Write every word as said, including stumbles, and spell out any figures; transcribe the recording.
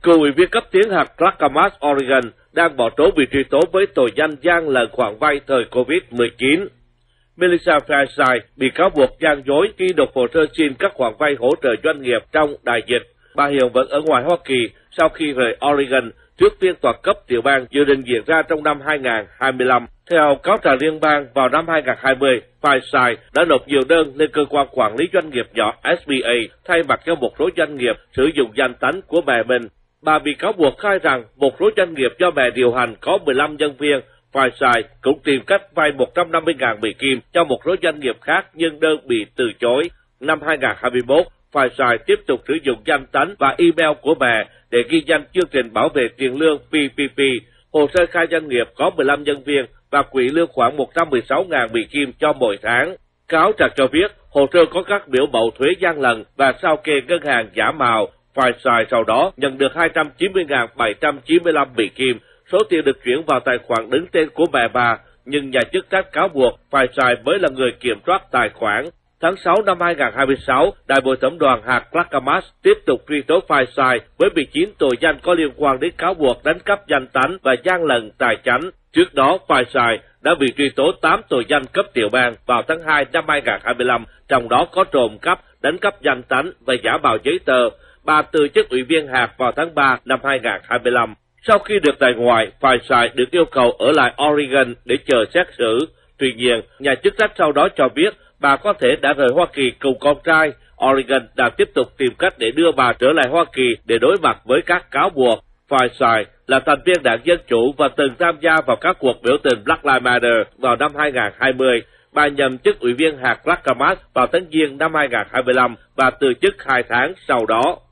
Cựu ủy viên cấp tiến hạt Clackamas, Oregon, đang bỏ trốn bị truy tố với tội danh gian lận khoản vay thời covid mười chín. Melissa Feinstein bị cáo buộc gian dối khi nộp hồ sơ xin các khoản vay hỗ trợ doanh nghiệp trong đại dịch. Bà hiện vẫn ở ngoài Hoa Kỳ sau khi rời Oregon trước phiên tòa cấp tiểu bang dự định diễn ra trong năm hai nghìn không trăm hai mươi lăm. Theo cáo trạng liên bang, vào năm hai nghìn không trăm hai mươi, Feinstein đã nộp nhiều đơn lên cơ quan quản lý doanh nghiệp nhỏ S B A thay mặt cho một số doanh nghiệp sử dụng danh tánh của mẹ mình. Bà bị cáo buộc khai rằng một số doanh nghiệp do mẹ điều hành có mười lăm nhân viên. Feinstein cũng tìm cách vay một trăm năm mươi nghìn Mỹ Kim cho một số doanh nghiệp khác nhưng đơn bị từ chối. Năm hai nghìn không trăm hai mươi mốt, Feinstein tiếp tục sử dụng danh tánh và email của mẹ để ghi danh chương trình bảo vệ tiền lương P P P, hồ sơ khai doanh nghiệp có mười lăm nhân viên và quỹ lương khoảng một trăm mười sáu nghìn Mỹ Kim cho mỗi tháng. Cáo trạng cho biết hồ sơ có các biểu mẫu thuế gian lận và sao kê ngân hàng giả mạo. Feinstein sau đó nhận được hai trăm chín mươi nghìn bảy trăm chín mươi lăm Mỹ Kim, số tiền được chuyển vào tài khoản đứng tên của mẹ bà, nhưng nhà chức trách cáo buộc Feinstein mới là người kiểm soát tài khoản. Tháng sáu năm hai nghìn không trăm hai mươi sáu, Đại bồi thẩm đoàn hạt Clackamas tiếp tục truy tố Feinstein với mười chín tội danh có liên quan đến cáo buộc đánh cắp danh tánh và gian lận tài chánh. Trước đó, Feinstein đã bị truy tố tám tội danh cấp tiểu bang vào tháng hai năm hai nghìn không trăm hai mươi lăm, trong đó có trộm cắp, đánh cắp danh tánh và giả mạo giấy tờ. Bà từ chức ủy viên hạt vào tháng ba năm hai nghìn không trăm hai mươi lăm. Sau khi được tại ngoại, Feinstein được yêu cầu ở lại Oregon để chờ xét xử. Tuy nhiên, nhà chức trách sau đó cho biết bà có thể đã rời Hoa Kỳ cùng con trai. Oregon đã tiếp tục tìm cách để đưa bà trở lại Hoa Kỳ để đối mặt với các cáo buộc. Feinstein là thành viên đảng Dân Chủ và từng tham gia vào các cuộc biểu tình Black Lives Matter vào năm hai nghìn không trăm hai mươi. Bà nhậm chức ủy viên hạt Clackamas vào tháng Giêng năm hai nghìn không trăm hai mươi lăm và từ chức hai tháng sau đó.